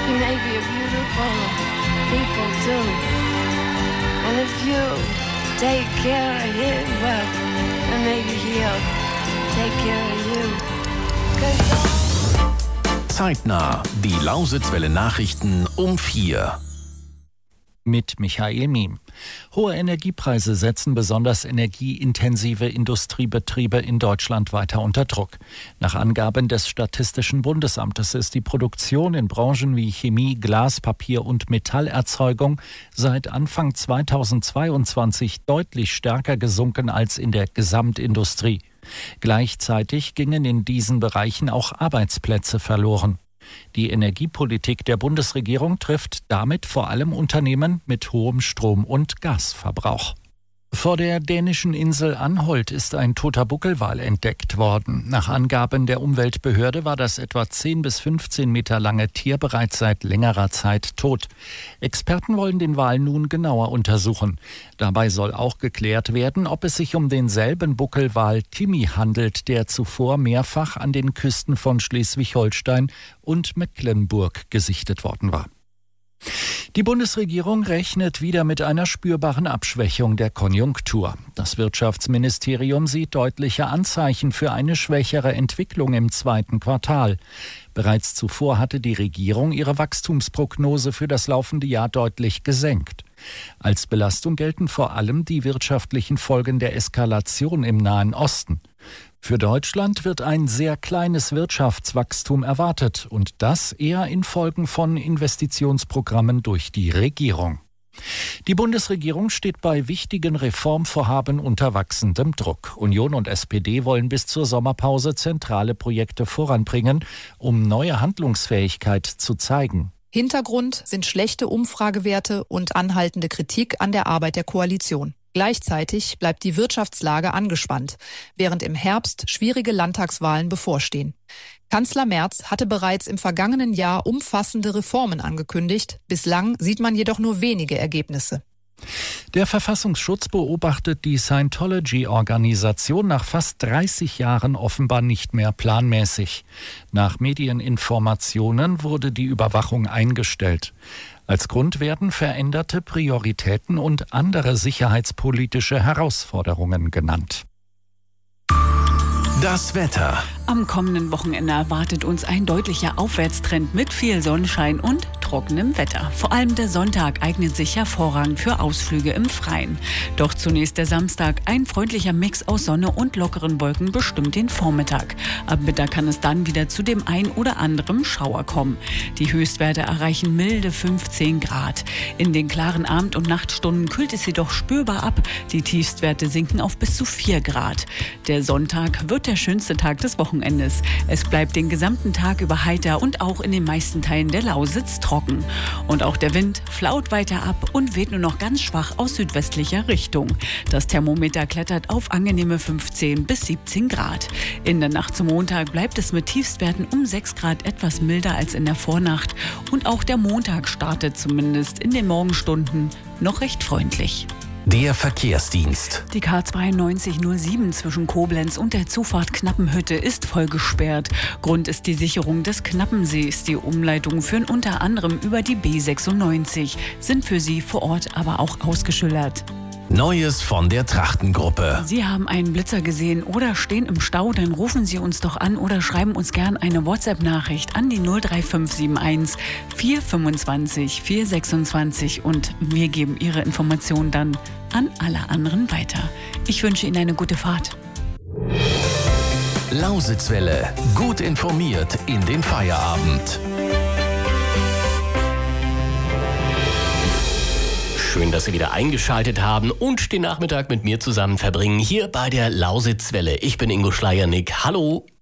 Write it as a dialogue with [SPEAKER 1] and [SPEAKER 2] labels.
[SPEAKER 1] He may be a beautiful people too. And if you take care of him, well, then maybe he'll take care of you.
[SPEAKER 2] Zeitnah, die Lausitzwelle Nachrichten um 4.
[SPEAKER 3] Mit Michael Miem. Hohe Energiepreise setzen besonders energieintensive Industriebetriebe in Deutschland weiter unter Druck. Nach Angaben des Statistischen Bundesamtes ist die Produktion in Branchen wie Chemie, Glas, Papier und Metallerzeugung seit Anfang 2022 deutlich stärker gesunken als in der Gesamtindustrie. Gleichzeitig gingen in diesen Bereichen auch Arbeitsplätze verloren. Die Energiepolitik der Bundesregierung trifft damit vor allem Unternehmen mit hohem Strom- und Gasverbrauch. Vor der dänischen Insel Anholt ist ein toter Buckelwal entdeckt worden. Nach Angaben der Umweltbehörde war das etwa 10 bis 15 Meter lange Tier bereits seit längerer Zeit tot. Experten wollen den Wal nun genauer untersuchen. Dabei soll auch geklärt werden, ob es sich um denselben Buckelwal Timmy handelt, der zuvor mehrfach an den Küsten von Schleswig-Holstein und Mecklenburg gesichtet worden war. Die Bundesregierung rechnet wieder mit einer spürbaren Abschwächung der Konjunktur. Das Wirtschaftsministerium sieht deutliche Anzeichen für eine schwächere Entwicklung im zweiten Quartal. Bereits zuvor hatte die Regierung ihre Wachstumsprognose für das laufende Jahr deutlich gesenkt. Als Belastung gelten vor allem die wirtschaftlichen Folgen der Eskalation im Nahen Osten. Für Deutschland wird ein sehr kleines Wirtschaftswachstum erwartet und das eher infolgen von Investitionsprogrammen durch die Regierung. Die Bundesregierung steht bei wichtigen Reformvorhaben unter wachsendem Druck. Union und SPD wollen bis zur Sommerpause zentrale Projekte voranbringen, um neue Handlungsfähigkeit zu zeigen.
[SPEAKER 4] Hintergrund sind schlechte Umfragewerte und anhaltende Kritik an der Arbeit der Koalition. Gleichzeitig bleibt die Wirtschaftslage angespannt, während im Herbst schwierige Landtagswahlen bevorstehen. Kanzler Merz hatte bereits im vergangenen Jahr umfassende Reformen angekündigt. Bislang sieht man jedoch nur wenige Ergebnisse.
[SPEAKER 3] Der Verfassungsschutz beobachtet die Scientology-Organisation nach fast 30 Jahren offenbar nicht mehr planmäßig. Nach Medieninformationen wurde die Überwachung eingestellt. Als Grund werden veränderte Prioritäten und andere sicherheitspolitische Herausforderungen genannt.
[SPEAKER 2] Das Wetter.
[SPEAKER 5] Am kommenden Wochenende erwartet uns ein deutlicher Aufwärtstrend mit viel Sonnenschein und trockenem Wetter. Vor allem der Sonntag eignet sich hervorragend für Ausflüge im Freien. Doch zunächst der Samstag. Ein freundlicher Mix aus Sonne und lockeren Wolken bestimmt den Vormittag. Ab Mittag kann es dann wieder zu dem ein oder anderen Schauer kommen. Die Höchstwerte erreichen milde 15 Grad. In den klaren Abend- und Nachtstunden kühlt es jedoch spürbar ab. Die Tiefstwerte sinken auf bis zu 4 Grad. Der Sonntag wird der schönste Tag des Wochenendes. Es bleibt den gesamten Tag über heiter und auch in den meisten Teilen der Lausitz trocken. Und auch der Wind flaut weiter ab und weht nur noch ganz schwach aus südwestlicher Richtung. Das Thermometer klettert auf angenehme 15 bis 17 Grad. In der Nacht zum Montag bleibt es mit Tiefstwerten um 6 Grad etwas milder als in der Vornacht. Und auch der Montag startet zumindest in den Morgenstunden noch recht freundlich.
[SPEAKER 2] Der Verkehrsdienst.
[SPEAKER 5] Die K9207 zwischen Koblenz und der Zufahrt Knappenhütte ist voll gesperrt. Grund ist die Sicherung des Knappensees. Die Umleitungen führen unter anderem über die B96, sind für Sie vor Ort aber auch ausgeschildert.
[SPEAKER 2] Neues von der Trachtengruppe.
[SPEAKER 5] Sie haben einen Blitzer gesehen oder stehen im Stau, dann rufen Sie uns doch an oder schreiben uns gern eine WhatsApp-Nachricht an die 03571 425 426 und wir geben Ihre Informationen dann an alle anderen weiter. Ich wünsche Ihnen eine gute Fahrt.
[SPEAKER 2] Lausitzwelle. Gut informiert in den Feierabend. Schön, dass Sie wieder eingeschaltet haben und den Nachmittag mit mir zusammen verbringen, hier bei der Lausitzwelle. Ich bin Ingo Schleiernick. Hallo!